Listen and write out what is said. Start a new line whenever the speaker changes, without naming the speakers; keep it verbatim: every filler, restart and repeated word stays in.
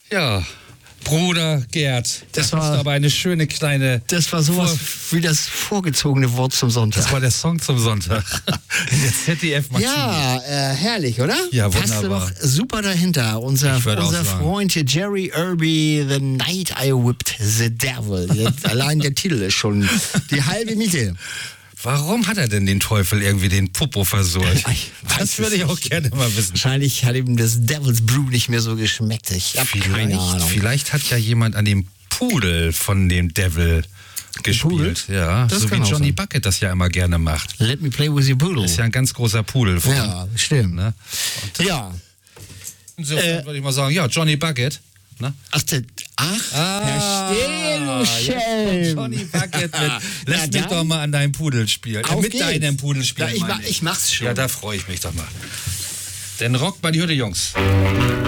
Ja, Bruder Gerd, das,
Das
war
war-
aber eine schöne kleine...
Das war sowas wie das vorgezogene Wort zum Sonntag.
Das war der Song zum Sonntag. Der Z D F Maxim.
Ja, äh, herrlich, oder?
Ja,
Passte
wunderbar.
doch super dahinter. Unser,
Ich würd auch
unser
sagen.
Freund hier, Jerry Irby, The Night I Whipped the Devil. Jetzt allein der Titel ist schon die halbe Miete.
Warum hat er denn den Teufel irgendwie den Popo versohlt?
Ich weiß
Das würde
es
ich auch
nicht.
gerne mal wissen.
Wahrscheinlich hat ihm das Devil's Brew nicht mehr so geschmeckt. Ich habe keine
Vielleicht,
Ahnung.
vielleicht hat ja jemand an dem Pudel von dem Devil gespielt.
Pudel?
Ja,
Das
so wie
kann auch
Johnny
sein.
Bucket das ja immer gerne macht.
Let me play with your poodle.
Ist ja ein ganz großer Pudel. Von,
Ja, stimmt.
Ne?
Ja.
Insofern
Äh,
würde ich mal sagen, ja, Johnny Bucket. Ne?
Ach, der, ach verstehe, du
jetzt
Schelm.
kommt Johnny Bucket mit. Lass
Na
mich
dann.
doch mal an deinem Pudel spielen. Äh,
Auf
mit
geht's.
deinem Pudel spielen.
Ja, ich
meine
mach- ich mach's schon.
Ja, da freue ich mich doch mal. Denn rockt mal die Hütte, Jungs.